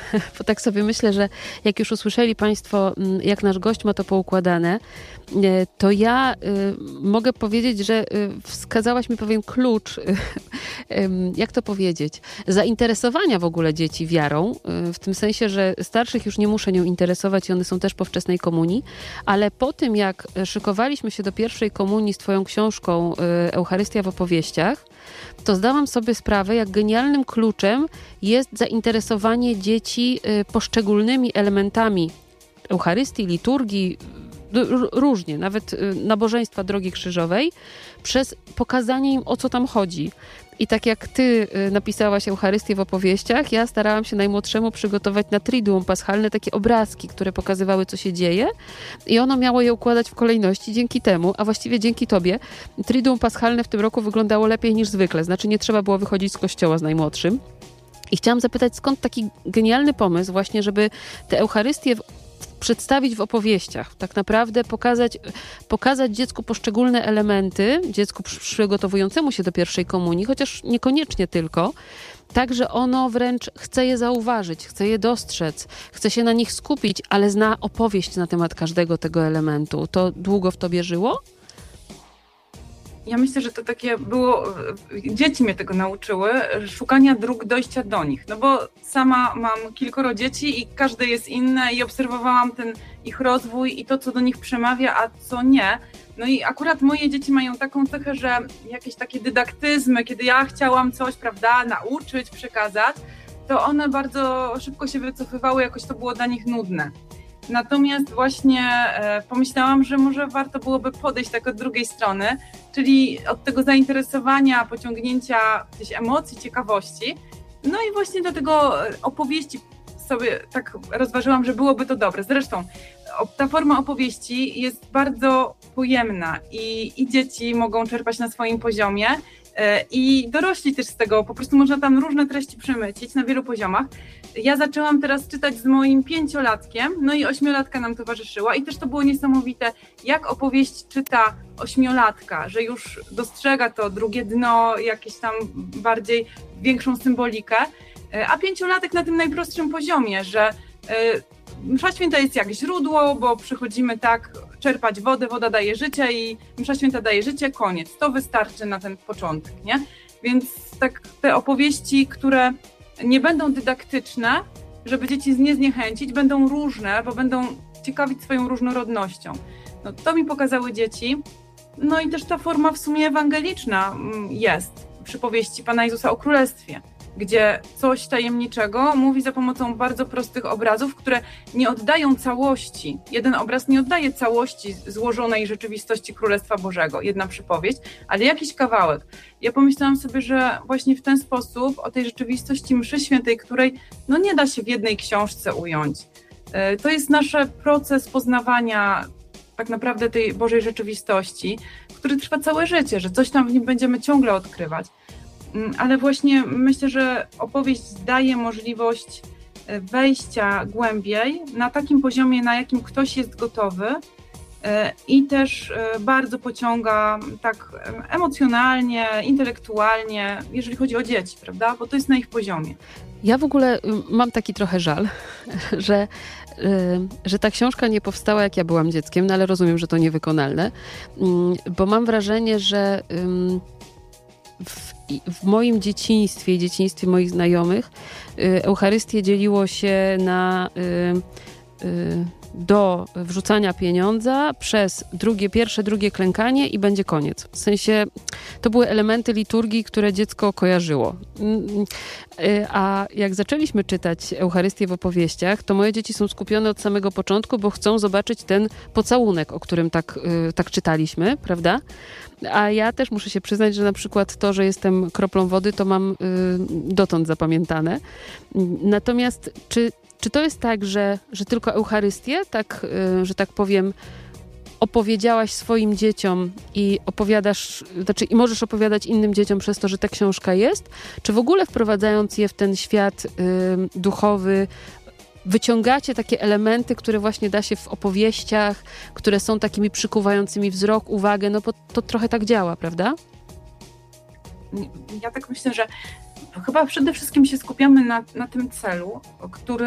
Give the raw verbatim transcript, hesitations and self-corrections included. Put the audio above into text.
bo tak sobie myślę, że jak już usłyszeli Państwo, jak nasz gość ma to poukładane, to ja mogę powiedzieć, że wskazałaś mi pewien klucz, jak to powiedzieć, zainteresowania w ogóle dzieci wiarą, w tym sensie, że starszych już nie muszę nią interesować i one są też po wczesnej komunii, ale po tym, jak szykowaliśmy się do pierwszej komunii z Twoją książką Eucharystia w opowieściach, to zdałam sobie sprawę, jak genialnym kluczem jest zainteresowanie dzieci poszczególnymi elementami Eucharystii, liturgii, różnie, nawet nabożeństwa Drogi Krzyżowej, przez pokazanie im, o co tam chodzi. I tak jak ty napisałaś Eucharystię w opowieściach, ja starałam się najmłodszemu przygotować na Triduum Paschalne takie obrazki, które pokazywały, co się dzieje, i ono miało je układać w kolejności. Dzięki temu, a właściwie dzięki tobie, Triduum Paschalne w tym roku wyglądało lepiej niż zwykle. Znaczy nie trzeba było wychodzić z kościoła z najmłodszym. I chciałam zapytać, skąd taki genialny pomysł właśnie, żeby te Eucharystie w przedstawić w opowieściach, tak naprawdę pokazać, pokazać dziecku poszczególne elementy, dziecku przygotowującemu się do pierwszej komunii, chociaż niekoniecznie tylko, tak, że ono wręcz chce je zauważyć, chce je dostrzec, chce się na nich skupić, ale zna opowieść na temat każdego tego elementu. To długo w tobie żyło? Ja myślę, że to takie było, dzieci mnie tego nauczyły, szukania dróg dojścia do nich, no bo sama mam kilkoro dzieci i każde jest inne i obserwowałam ten ich rozwój i to, co do nich przemawia, a co nie. No i akurat moje dzieci mają taką cechę, że jakieś takie dydaktyzmy, kiedy ja chciałam coś, prawda, nauczyć, przekazać, to one bardzo szybko się wycofywały, jakoś to było dla nich nudne. Natomiast właśnie e, pomyślałam, że może warto byłoby podejść tak od drugiej strony, czyli od tego zainteresowania, pociągnięcia gdzieś emocji, ciekawości. No i właśnie do tego opowieści sobie tak rozważyłam, że byłoby to dobre. Zresztą ta forma opowieści jest bardzo pojemna i, i dzieci mogą czerpać na swoim poziomie, i dorośli też z tego, po prostu można tam różne treści przemycić na wielu poziomach. Ja zaczęłam teraz czytać z moim pięciolatkiem, no i ośmiolatka nam towarzyszyła i też to było niesamowite, jak opowieść czyta ośmiolatka, że już dostrzega to drugie dno, jakieś tam bardziej większą symbolikę, a pięciolatek na tym najprostszym poziomie, że Msza Święta jest jak źródło, bo przychodzimy tak czerpać wodę, woda daje życie i Msza Święta daje życie, koniec. To wystarczy na ten początek, nie? Więc tak te opowieści, które nie będą dydaktyczne, żeby dzieci nie zniechęcić, będą różne, bo będą ciekawić swoją różnorodnością. No, to mi pokazały dzieci. No i też ta forma w sumie ewangeliczna jest przy powieści Pana Jezusa o Królestwie, gdzie coś tajemniczego mówi za pomocą bardzo prostych obrazów, które nie oddają całości. Jeden obraz nie oddaje całości złożonej rzeczywistości Królestwa Bożego, jedna przypowieść, ale jakiś kawałek. Ja pomyślałam sobie, że właśnie w ten sposób o tej rzeczywistości mszy świętej, której no nie da się w jednej książce ująć. To jest nasz proces poznawania tak naprawdę tej Bożej rzeczywistości, który trwa całe życie, że coś tam w nim będziemy ciągle odkrywać. Ale właśnie myślę, że opowieść daje możliwość wejścia głębiej na takim poziomie, na jakim ktoś jest gotowy, i też bardzo pociąga tak emocjonalnie, intelektualnie, jeżeli chodzi o dzieci, prawda? Bo to jest na ich poziomie. Ja w ogóle mam taki trochę żal, że, że ta książka nie powstała, jak ja byłam dzieckiem, no ale rozumiem, że to niewykonalne, bo mam wrażenie, że w, w moim dzieciństwie i dzieciństwie moich znajomych Eucharystię dzieliło się na do wrzucania pieniądza przez drugie, pierwsze, drugie klękanie i będzie koniec. W sensie to były elementy liturgii, które dziecko kojarzyło. A jak zaczęliśmy czytać Eucharystię w opowieściach, to moje dzieci są skupione od samego początku, bo chcą zobaczyć ten pocałunek, o którym tak, tak czytaliśmy, prawda? A ja też muszę się przyznać, że na przykład to, że jestem kroplą wody, to mam dotąd zapamiętane. Natomiast czy Czy to jest tak, że, że tylko Eucharystię, tak, że tak powiem, opowiedziałaś swoim dzieciom i opowiadasz, znaczy i możesz opowiadać innym dzieciom przez to, że ta książka jest? Czy w ogóle wprowadzając je w ten świat y, duchowy, wyciągacie takie elementy, które właśnie da się w opowieściach, które są takimi przykuwającymi wzrok, uwagę, no bo to trochę tak działa, prawda? Ja tak myślę, że chyba przede wszystkim się skupiamy na, na tym celu, który